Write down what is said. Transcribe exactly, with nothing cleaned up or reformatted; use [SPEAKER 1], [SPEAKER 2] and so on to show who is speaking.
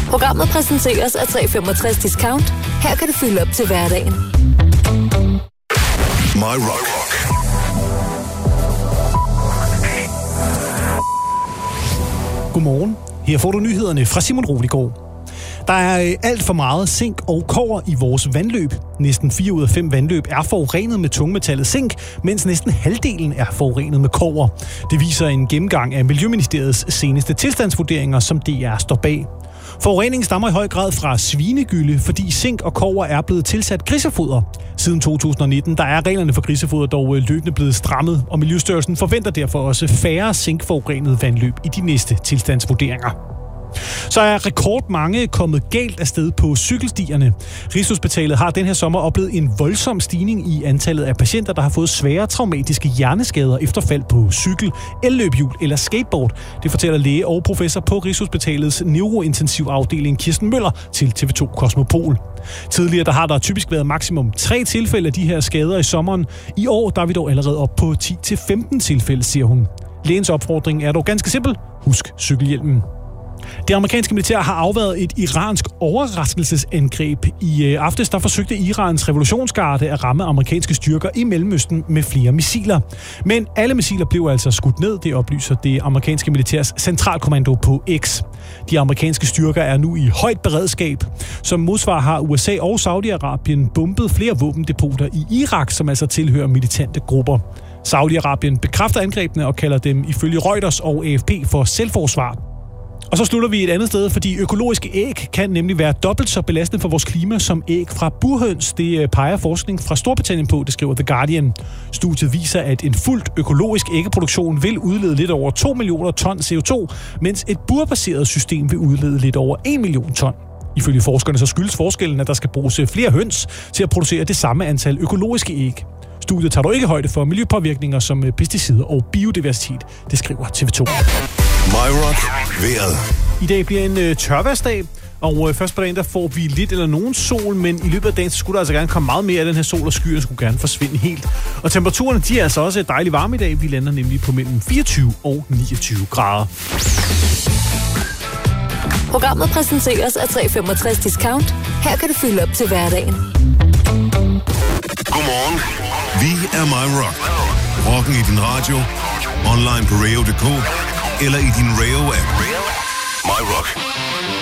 [SPEAKER 1] Programmet præsenteres af tre femogtres Discount. Her kan du fylde op til hverdagen.
[SPEAKER 2] My Rock.
[SPEAKER 3] Godmorgen. Her får du nyhederne fra Simon Roligård. Der er alt for meget zink og kobber i vores vandløb. Næsten fire ud af fem vandløb er forurenet med tungmetallet zink, mens næsten halvdelen er forurenet med kobber. Det viser en gennemgang af Miljøministeriets seneste tilstandsvurderinger, som D R står bag. Forureningen stammer i høj grad fra svinegylde, fordi zink og kobber er blevet tilsat grisefoder. Siden to tusind og nitten der er reglerne for grisefoder dog løbende blevet strammet, og Miljøstyrelsen forventer derfor også færre zinkforurenede vandløb i de næste tilstandsvurderinger. Så er rekordmange kommet galt afsted på cykelstierne. Rigshospitalet har den her sommer oplevet en voldsom stigning i antallet af patienter, der har fået svære traumatiske hjerneskader efter fald på cykel, elløbehjul eller skateboard. Det fortæller læge og professor på Rigshospitalets neurointensivafdeling Kirsten Møller til T V to Kosmopol. Tidligere der har der typisk været maksimum tre tilfælde af de her skader i sommeren. I år der er vi dog allerede op på ti til femten tilfælde, siger hun. Lægens opfordring er dog ganske simpel. Husk cykelhjelmen. Det amerikanske militær har afværget et iransk overraskelsesangreb. I aftes der forsøgte Irans revolutionsgarde at ramme amerikanske styrker i Mellemøsten med flere missiler. Men alle missiler blev altså skudt ned, det oplyser det amerikanske militærs centralkommando på X. De amerikanske styrker er nu i højt beredskab. Som modsvar har U S A og Saudi-Arabien bombet flere våbendepoter i Irak, som altså tilhører militante grupper. Saudi-Arabien bekræfter angrebene og kalder dem ifølge Reuters og A F P for selvforsvar. Og så slutter vi et andet sted, fordi økologiske æg kan nemlig være dobbelt så belastende for vores klima som æg fra burhøns. Det peger forskning fra Storbritannien på, det skriver The Guardian. Studiet viser, at en fuldt økologisk æggeproduktion vil udlede lidt over to millioner ton C O to, mens et burbaseret system vil udlede lidt over en million ton. Ifølge forskerne så skyldes forskellen, at der skal bruges flere høns til at producere det samme antal økologiske æg. Studiet tager dog ikke højde for miljøpåvirkninger som pesticider og biodiversitet, det skriver T V to.
[SPEAKER 2] My Rock. Vejret.
[SPEAKER 3] I dag bliver en øh, tørværsdag, og øh, først på dagen der får vi lidt eller nogen sol, men i løbet af dagen så skulle der altså gerne komme meget mere af den her sol, og skyerne skulle gerne forsvinde helt. Og temperaturerne de er altså også dejligt varme i dag. Vi lander nemlig på mellem fireogtyve og niogtyve grader.
[SPEAKER 1] Programmet præsenteres af tre femogtres Discount. Her kan du fylde op til hverdagen.
[SPEAKER 2] Godmorgen. Vi er My Rock. Rocken i din radio, online på radio punktum d k eller i din Rayo-app. My Rock.